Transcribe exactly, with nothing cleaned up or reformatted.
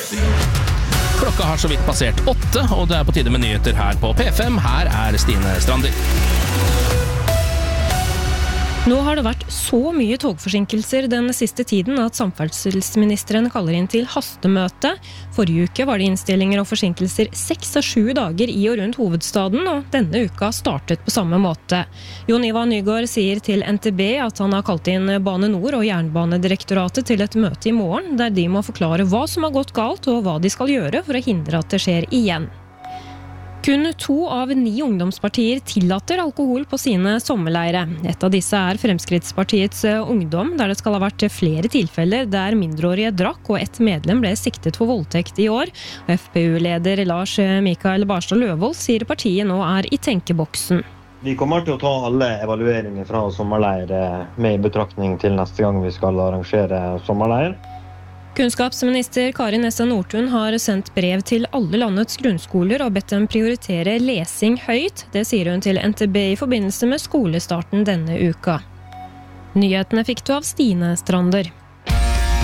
Klokka har så vidt passert åtte, og det er på tide med nyheter her på P fem. Her er Stine Strander. Nå har det vært så mye togforsinkelser den siste tiden at samferdselsministeren kaller inn til hastemøte. Forrige uke var det innstillinger og forsinkelser seks av sju dager i og rundt hovedstaden, og denne uka startet på samme måte. Jon Ivar Nygård sier til N T B at han har kalt inn Bane Nor og Jernbanedirektoratet til et møte i morgen, der de må forklare hva som har gått galt og hva de skal gjøre for å hindre at det skjer igjen. Kun to av ni ungdomspartier tillater alkohol på sine sommerleire. Et av disse er Fremskrittspartiets Ungdom, der det skal ha vært flere tilfeller der mindreårige drakk, og ett medlem ble siktet for voldtekt i år. F P U-leder Lars Mikael Barstad Løvold sier partiet nå er i tenkeboksen. Vi kommer til å ta alle evalueringer fra sommerleire med i betraktning til neste gang vi skal arrangere sommerleir. Kunnskapsminister Kari Nessa Nordtun har sendt brev til alle landets grunnskoler og bedt dem prioritere lesing høyt. Det sier hun til N T B i forbindelse med skolestarten denne uka. Nyhetene fikk du av Stine Strander.